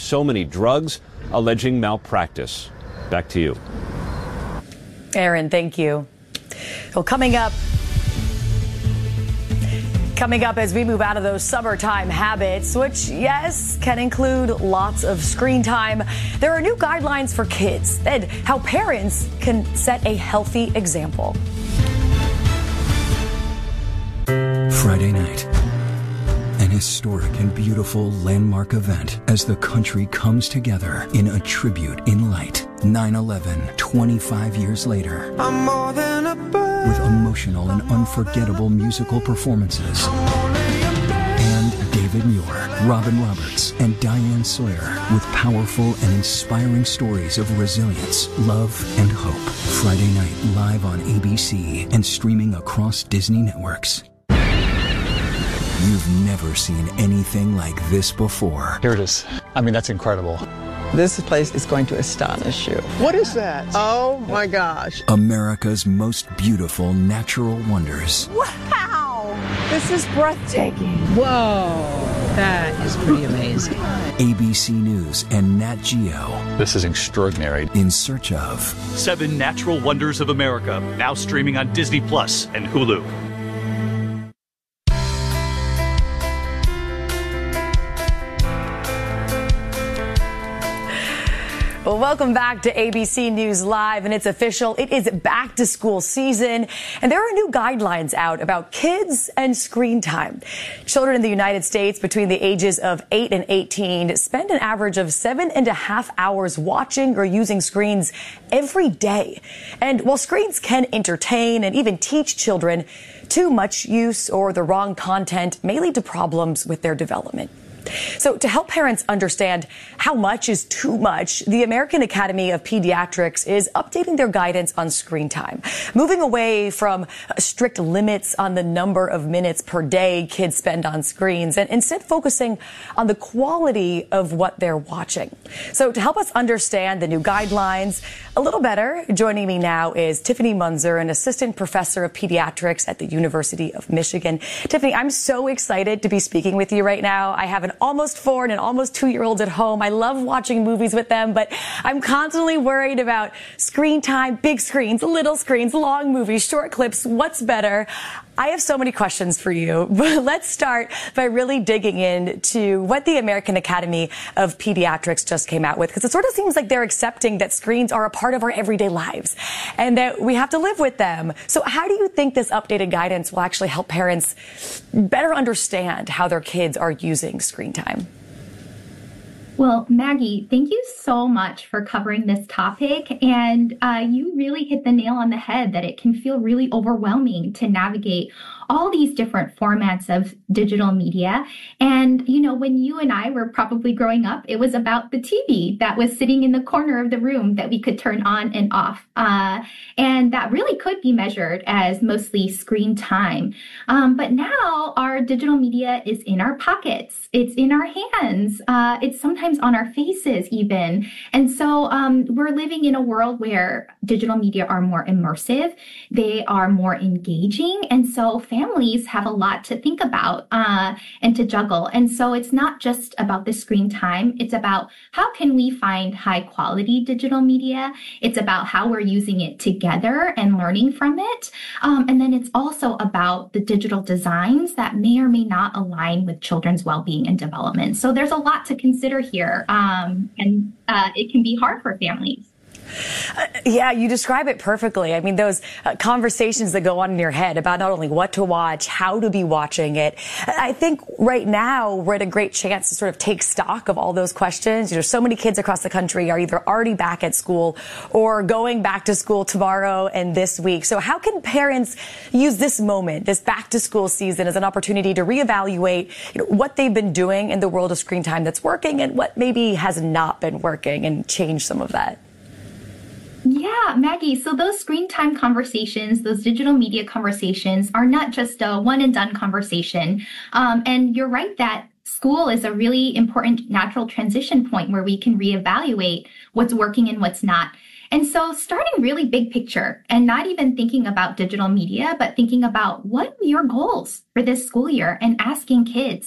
so many drugs, alleging malpractice. Back to you. Aaron, thank you. Well, coming up as we move out of those summertime habits, which, yes, can include lots of screen time, there are new guidelines for kids and how parents can set a healthy example. Friday night, an historic and beautiful landmark event as the country comes together in a tribute in light. 9/11, 25 years later. I'm more than a bird. With emotional and unforgettable musical performances. And David Muir, Robin Roberts, and Diane Sawyer with powerful and inspiring stories of resilience, love, and hope. Friday night live on ABC and streaming across Disney networks. You've never seen anything like this before. Here it is. I mean, that's incredible. This place is going to astonish you. What is that? Oh my gosh. America's most beautiful natural wonders. Wow! This is breathtaking. Whoa, that is pretty amazing. ABC News and Nat Geo. This is extraordinary. In search of 7 Natural Wonders of America, now streaming on Disney Plus and Hulu. Well, welcome back to ABC News Live, and it's official. It is back to school season, and there are new guidelines out about kids and screen time. Children in the United States between the ages of 8 and 18 spend an average of 7.5 hours watching or using screens every day. And while screens can entertain and even teach children, too much use or the wrong content may lead to problems with their development. So to help parents understand how much is too much, the American Academy of Pediatrics is updating their guidance on screen time, moving away from strict limits on the number of minutes per day kids spend on screens and instead focusing on the quality of what they're watching. So to help us understand the new guidelines a little better, joining me now is Tiffany Munzer, an assistant professor of pediatrics at the University of Michigan. Tiffany, I'm so excited to be speaking with you right now. I have an almost 4 and an almost 2-year-olds at home. I love watching movies with them, but I'm constantly worried about screen time, big screens, little screens, long movies, short clips. What's better? I have so many questions for you, but let's start by really digging into what the American Academy of Pediatrics just came out with, because it sort of seems like they're accepting that screens are a part of our everyday lives and that we have to live with them. So how do you think this updated guidance will actually help parents better understand how their kids are using screen time? Well, Maggie, thank you so much for covering this topic. And you really hit the nail on the head that it can feel really overwhelming to navigate all these different formats of digital media. And, you know, when you and I were probably growing up, it was about the TV that was sitting in the corner of the room that we could turn on and off. And that really could be measured as mostly screen time. But now our digital media is in our pockets. It's in our hands. It's sometimes on our faces even. And so we're living in a world where digital media are more immersive. They are more engaging. And so families have a lot to think about and to juggle. And so it's not just about the screen time. It's about how can we find high quality digital media. It's about how we're using it together and learning from it. And then it's also about the digital designs that may or may not align with children's well-being and development. So there's a lot to consider here. And it can be hard for families. Yeah, you describe it perfectly. I mean, those conversations that go on in your head about not only what to watch, how to be watching it. I think right now we're at a great chance to sort of take stock of all those questions. You know, so many kids across the country are either already back at school or going back to school tomorrow and this week. So how can parents use this moment, this back to school season, as an opportunity to reevaluate, you know, what they've been doing in the world of screen time that's working and what maybe has not been working and change some of that? Yeah, Maggie. So those screen time conversations, those digital media conversations are not just a one and done conversation. And you're right that school is a really important natural transition point where we can reevaluate what's working and what's not. And so starting really big picture and not even thinking about digital media, but thinking about what are your goals for this school year and asking kids,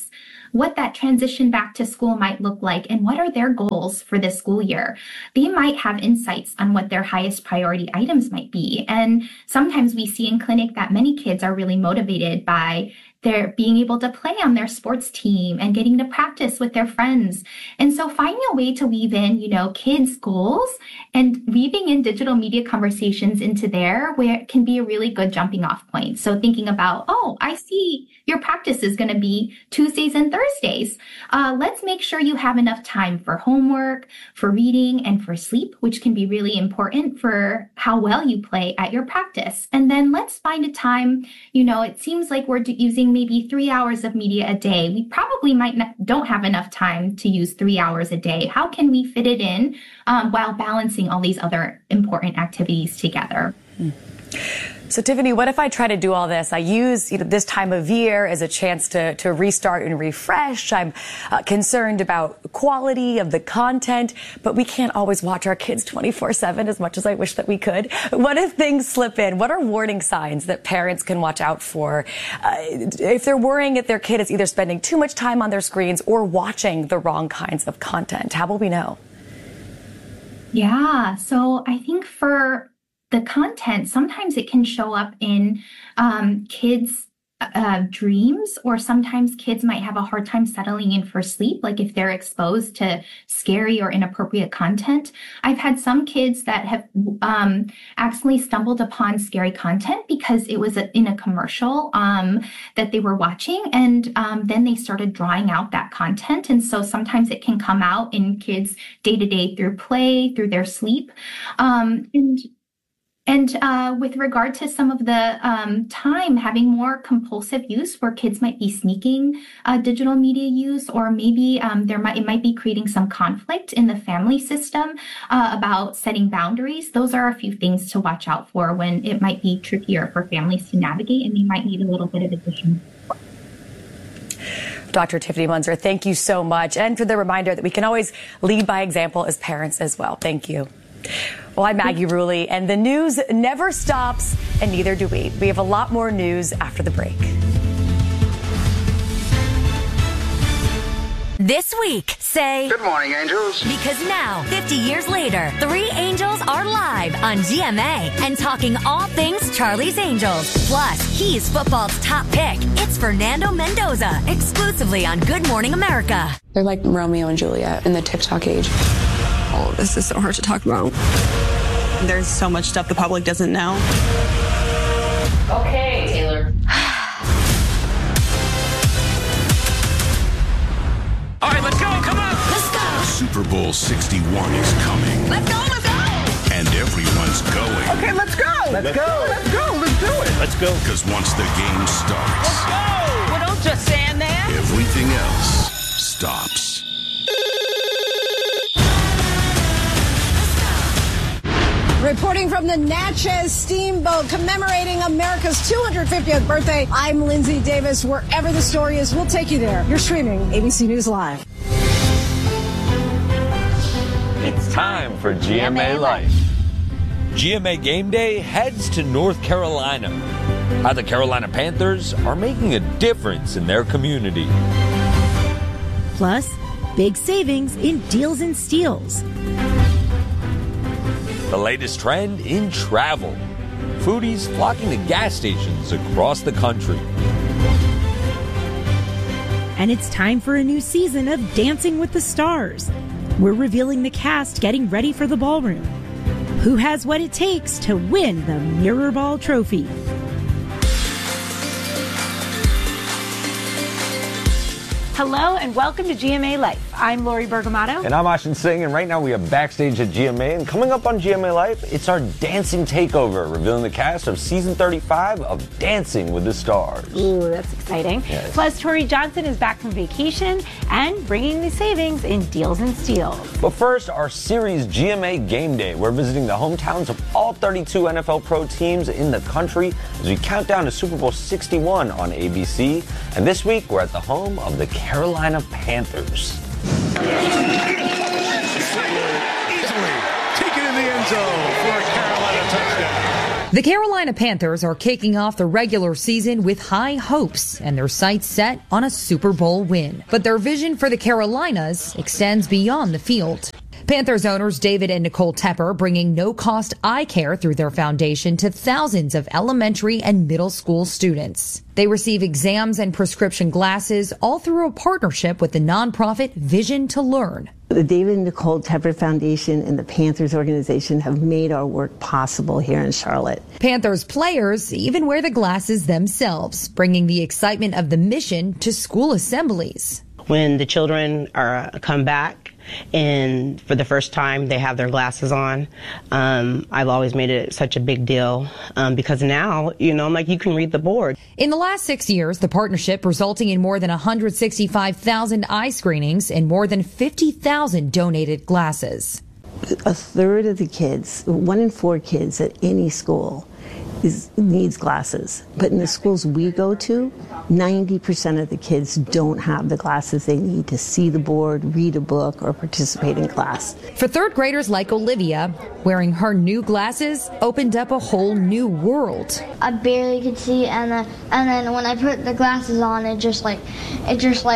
what that transition back to school might look like and what are their goals for this school year. They might have insights on what their highest priority items might be. And sometimes we see in clinic that many kids are really motivated by their being able to play on their sports team and getting to practice with their friends. And so finding a way to weave in, kids' goals and weaving in digital media conversations into there where it can be a really good jumping off point. So thinking about, I see your practice is going to be Tuesdays and Thursdays. Let's make sure you have enough time for homework, for reading, and for sleep, which can be really important for how well you play at your practice. And then let's find a time, it seems like we're using maybe 3 hours of media a day. We probably don't have enough time to use 3 hours a day. How can we fit it in while balancing all these other important activities together? So, Tiffany, what if I try to do all this? I use this time of year as a chance to restart and refresh. I'm concerned about quality of the content, but we can't always watch our kids 24/7 as much as I wish that we could. What if things slip in? What are warning signs that parents can watch out for if they're worrying that their kid is either spending too much time on their screens or watching the wrong kinds of content? How will we know? Yeah, so I think for the content, sometimes it can show up in kids' dreams, or sometimes kids might have a hard time settling in for sleep, like if they're exposed to scary or inappropriate content. I've had some kids that have accidentally stumbled upon scary content because it was in a commercial that they were watching, and then they started drawing out that content. And so sometimes it can come out in kids' day-to-day through play, through their sleep. And with regard to some of the time, having more compulsive use where kids might be sneaking digital media use, or maybe it might be creating some conflict in the family system about setting boundaries. Those are a few things to watch out for when it might be trickier for families to navigate, and they might need a little bit of additional support. Dr. Tiffany Munzer, thank you so much. And for the reminder that we can always lead by example as parents as well. Thank you. Well, I'm Maggie Rulli, and the news never stops, and neither do we. We have a lot more news after the break. This week, say, "Good morning, angels." Because now, 50 years later, 3 angels are live on GMA and talking all things Charlie's Angels. Plus, he's football's top pick. It's Fernando Mendoza, exclusively on Good Morning America. They're like Romeo and Juliet in the TikTok age. All of this is so hard to talk about. There's so much stuff the public doesn't know. Okay, Taylor. All right, let's go. Come on. Let's go. Super Bowl 61 is coming. Let's go. Let's go. And everyone's going. Okay, let's go. Let's go. Let's go. Let's do it. Let's go. Because once the game starts, Let's go. Well, don't just stand there. Everything else stops. Reporting from the Natchez Steamboat commemorating America's 250th birthday, I'm Lindsay Davis. Wherever the story is, we'll take you there. You're streaming ABC News Live. It's time for GMA Life. GMA Game Day heads to North Carolina. How the Carolina Panthers are making a difference in their community. Plus, big savings in deals and steals. The latest trend in travel. Foodies flocking to gas stations across the country. And it's time for a new season of Dancing with the Stars. We're revealing the cast getting ready for the ballroom. Who has what it takes to win the Mirror Ball Trophy? Hello and welcome to GMA Life. I'm Lori Bergamato. And I'm Ashin Singh, and right now we are backstage at GMA. And coming up on GMA Life, it's our dancing takeover, revealing the cast of season 35 of Dancing with the Stars. Ooh, that's exciting. Yes. Plus, Tori Johnson is back from vacation and bringing the savings in deals and steals. But first, our series GMA Game Day. We're visiting the hometowns of all 32 NFL pro teams in the country as we count down to Super Bowl 61 on ABC. And this week, we're at the home of the Carolina Panthers. Easily taken in the end zone for a Carolina touchdown. The Carolina Panthers are kicking off the regular season with high hopes and their sights set on a Super Bowl win. But their vision for the Carolinas extends beyond the field. Panthers owners David and Nicole Tepper bringing no-cost eye care through their foundation to thousands of elementary and middle school students. They receive exams and prescription glasses all through a partnership with the nonprofit Vision to Learn. The David and Nicole Tepper Foundation and the Panthers organization have made our work possible here in Charlotte. Panthers players even wear the glasses themselves, bringing the excitement of the mission to school assemblies. When the children come back and for the first time they have their glasses on, I've always made it such a big deal because now, I'm like, you can read the board. In the last 6 years, the partnership resulting in more than 165,000 eye screenings and more than 50,000 donated glasses. A third of the kids, 1 in 4 kids at any school needs glasses. But in the schools we go to, 90% of the kids don't have the glasses they need to see the board, read a book, or participate in class. For third graders like Olivia, wearing her new glasses opened up a whole new world. I barely could see, and then when I put the glasses on, it just went like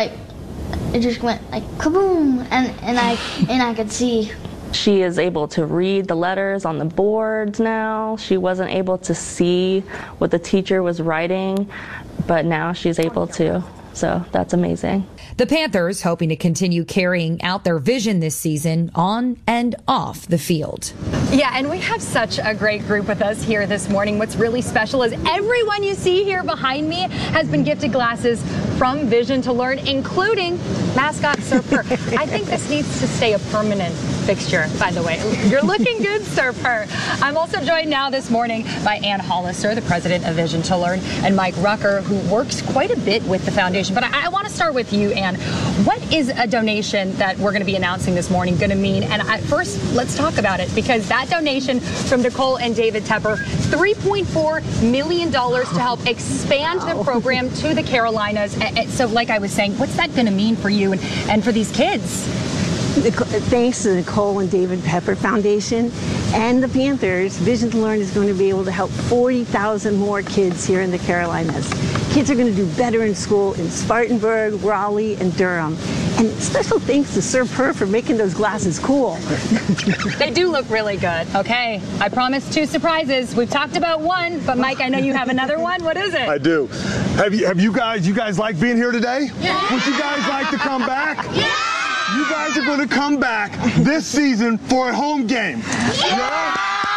kaboom, and I could see. She is able to read the letters on the boards now. She wasn't able to see what the teacher was writing, but now she's able to. So that's amazing. The Panthers hoping to continue carrying out their vision this season on and off the field. Yeah, and we have such a great group with us here this morning. What's really special is everyone you see here behind me has been gifted glasses from Vision to Learn, including mascot Sir Purr. I think this needs to stay a permanent fixture, by the way. You're looking good, Sir Purr. I'm also joined now this morning by Ann Hollister, the president of Vision to Learn, and Mike Rucker, who works quite a bit with the foundation. But I want to start with you, Ann. What is a donation that we're going to be announcing this morning going to mean? And first, let's talk about it, because that donation from Nicole and David Tepper, $3.4 million to help expand the program to the Carolinas. So like I was saying, what's that going to mean for you and for these kids? Thanks to the Nicole and David Tepper Foundation and the Panthers, Vision to Learn is going to be able to help 40,000 more kids here in the Carolinas. Kids are going to do better in school in Spartanburg, Raleigh, and Durham. And special thanks to Sir Purr for making those glasses cool. They do look really good. Okay, I promised 2 surprises. We've talked about one, but Mike, I know you have another one. What is it? I do. Have you guys like being here today? Yeah. Would you guys like to come back? Yeah. You guys are going to come back this season for a home game. Yeah.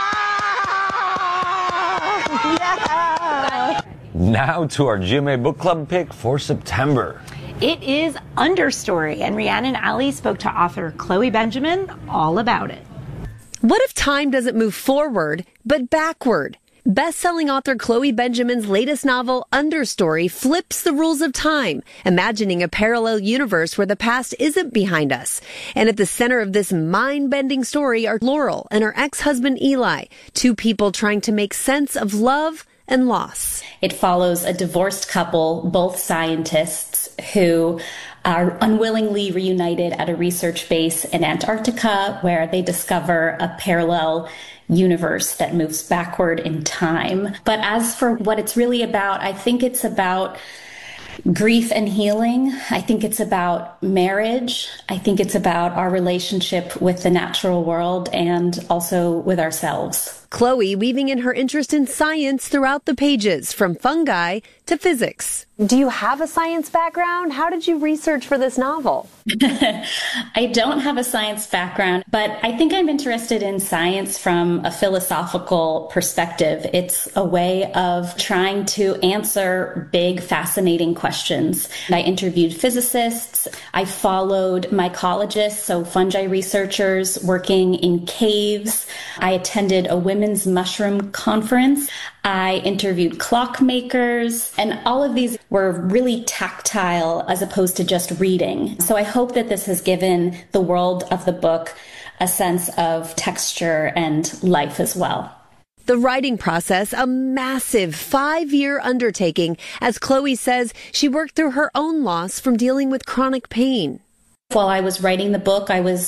Yeah. Now to our GMA Book Club pick for September. It is Understory, and Rhiannon Alley spoke to author Chloe Benjamin all about it. What if time doesn't move forward, but backward? Best-selling author Chloe Benjamin's latest novel, Understory, flips the rules of time, imagining a parallel universe where the past isn't behind us. And at the center of this mind-bending story are Laurel and her ex-husband Eli, 2 people trying to make sense of love and loss. It follows a divorced couple, both scientists, who are unwillingly reunited at a research base in Antarctica, where they discover a parallel universe that moves backward in time. But as for what it's really about, I think it's about grief and healing. I think it's about marriage. I think it's about our relationship with the natural world and also with ourselves. Chloe weaving in her interest in science throughout the pages, from fungi to physics. Do you have a science background? How did you research for this novel? I don't have a science background, but I think I'm interested in science from a philosophical perspective. It's a way of trying to answer big, fascinating questions. I interviewed physicists. I followed mycologists, so fungi researchers working in caves. I attended a women's mushroom conference. I interviewed clockmakers, and all of these were really tactile as opposed to just reading. So I hope that this has given the world of the book a sense of texture and life as well. The writing process, a massive 5-year undertaking. As Chloe says, she worked through her own loss from dealing with chronic pain. While I was writing the book, I was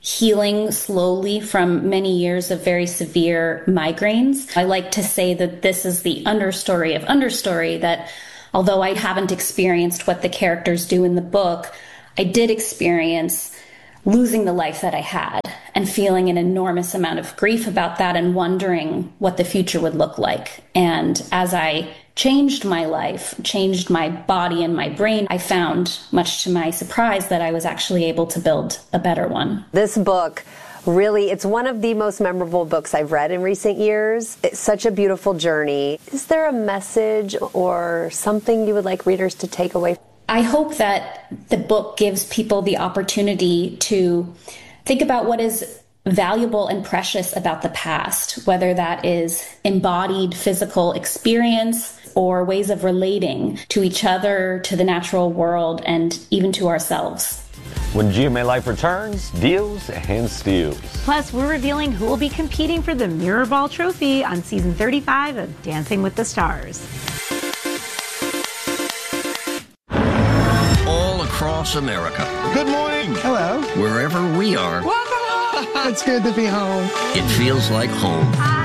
healing slowly from many years of very severe migraines. I like to say that this is the understory of understory, that although I haven't experienced what the characters do in the book, I did experience losing the life that I had and feeling an enormous amount of grief about that and wondering what the future would look like. And as I changed my life, changed my body and my brain, I found, much to my surprise, that I was actually able to build a better one. This book, really, it's one of the most memorable books I've read in recent years. It's such a beautiful journey. Is there a message or something you would like readers to take away? I hope that the book gives people the opportunity to think about what is valuable and precious about the past, whether that is embodied physical experience or ways of relating to each other, to the natural world, and even to ourselves. When GMA Life returns, deals and steals. Plus, we're revealing who will be competing for the Mirrorball Trophy on season 35 of Dancing with the Stars. All across America. Good morning. Hello. Wherever we are. It's good to be home. It feels like home.